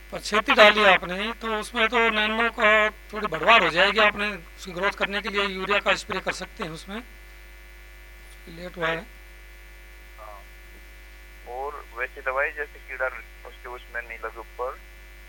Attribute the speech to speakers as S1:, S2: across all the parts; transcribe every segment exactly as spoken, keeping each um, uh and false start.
S1: पछेती डाली आपने तो उसमें तो नैनो का थोड़ी बढ़वार हो जाएगी। आपने उसकी ग्रोथ करने के लिए यूरिया का स्प्रे कर सकते हैं उसमें, लेट हुआ
S2: नहीं।
S1: है।
S2: हाँ। और वैसी दवाई जैसे कीड़ा उसके उसमें नहीं लगे ऊपर।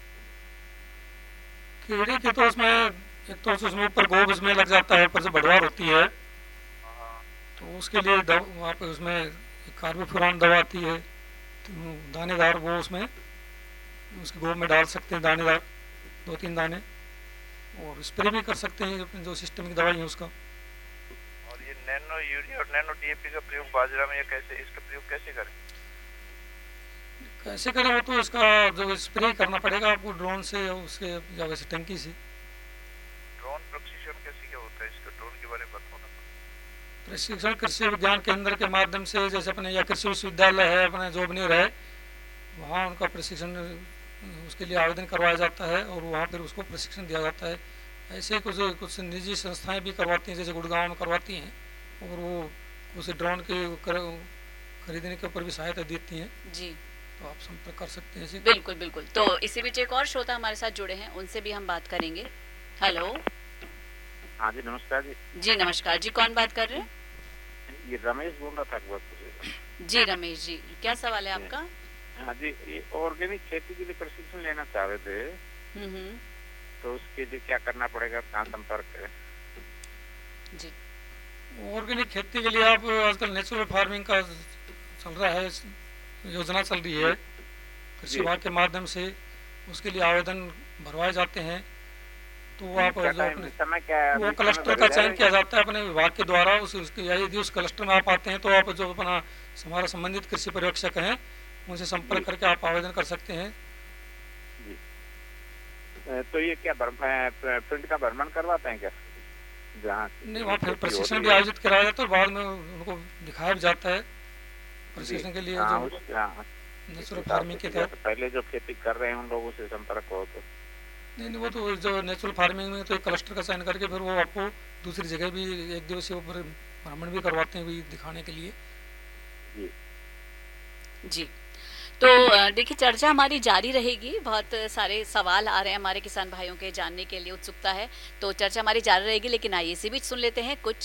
S1: कीड़े की तो उसमें एक तो उसमें ऊपर गोब उसमें लग जाता है, ऊपर से बढ़वार होती है,
S2: हाँ।
S1: तो उसके लिए दव आप उसमें कार्बोफ्यूरॉन दवा आती है, तो दानेदार, वो उसमें उसके गोब में डाल सकते हैं दानेदार, दो तीन दाने। और स्प्रे भी कर सकते हैं जो सिस्टमिक दवाई है उसका।
S2: और ये नैनो यूरिया और नैनो डीएपी का प्रयोग बाजरा में, या कैसे इसका प्रयोग कैसे करें?
S1: कैसे करें वो तो इसका जो स्प्रे करना पड़ेगा आपको ड्रोन से, उसके या वैसे टंकी से।
S2: ड्रोन प्रशिक्षण कैसे क्या होता है इसका, ड्रोन के बारे में बताओ ना।
S1: प्रशिक्षण कृषि विज्ञान केंद्र के माध्यम से, जैसे अपने या कृषि विश्वविद्यालय है अपने जोबनेर है, वहाँ उनका प्रशिक्षण, उसके लिए आवेदन करवाया जाता है और वहाँ फिर उसको प्रशिक्षण दिया जाता है। ऐसे ही कुछ कुछ निजी संस्थाएं भी करवाती हैं, जैसे गुड़गांव में करवाती हैं, और वो उस ड्रोन के कर, खरीदने के ऊपर भी सहायता देती हैं।
S3: जी
S1: तो आप संपर्क कर सकते हैं इसे।
S3: बिल्कुल बिल्कुल। तो इसी बीच एक और श्रोता हमारे साथ जुड़े हैं, उनसे भी हम बात करेंगे। हेलो।
S4: हाँ जी नमस्कार जी।
S3: जी नमस्कार जी, कौन बात कर रहे हैं?
S4: ये रमेश बोल रहा था अकबरपुर से।
S3: जी रमेश जी, क्या सवाल है आपका?
S4: हाँ जी, ये ऑर्गेनिक खेती के लिए प्रशिक्षण लेना चाह रहे थे,
S3: हम्म हम्म,
S4: तो उसके लिए क्या करना पड़ेगा, कहाँ संपर्क करें?
S3: जी
S1: ऑर्गेनिक खेती के लिए आप आजकल नेचुरल फार्मिंग का चल रहा है, योजना चल रही है कृषि
S4: जी
S1: विभाग के माध्यम से, उसके लिए आवेदन भरवाए जाते हैं। तो वो आप
S4: क्या
S1: जो
S4: टाइम
S1: अपने
S4: समय क्या है,
S1: वो
S4: अभी समय
S1: क्लस्टर
S4: भरे
S1: का
S4: जा
S1: चयन
S4: रहे
S1: किया
S4: हैं?
S1: जाता है अपने विभाग के द्वारा। उस उसके यदि उस क्लस्टर में आप आते हैं तो आप जो अपना हमारा संबंधित कृषि पर्यवेक्षक हैं उनसे संपर्क
S4: जी
S1: करके आप आवेदन कर सकते हैं।
S4: जी। अ, तो ये क्या फील्ड का भ्रमण करवाते हैं क्या, जहाँ
S1: नहीं, वहाँ फिर
S4: खेती हो
S1: प्रशिक्षण
S4: रही
S1: भी
S4: है?
S1: आयोजित कराया जाता है और बाद में उनको दिखाया भी जाता है
S4: जी
S1: प्रशिक्षण के लिए,
S4: हाँ,
S1: जो
S4: उस हाँ, इस
S1: नेचुरल
S4: हिसाब
S1: फार्मिंग
S4: से
S1: के
S4: किया,
S1: तहत।
S4: तो पहले जो खेती कर रहे हैं उन लोगों से संपर्क हो तो।
S1: नहीं नहीं, वो तो जो नेचुरल फार्मिंग में तो एक क्लस्टर का चयन करके फिर वो आपको दूसरी जगह भी एक दिवसीय ऊपर भ्रमण भी करवाते हैं भी दिखाने के लिए।
S4: जी
S3: जी। तो अ, देखिए चर्चा हमारी जारी रहेगी, बहुत सारे सवाल आ रहे हैं हमारे किसान भाइयों के, जानने के लिए उत्सुकता है, तो चर्चा हमारी जारी रहेगी। लेकिन आइए इसी बीच सुन लेते हैं कुछ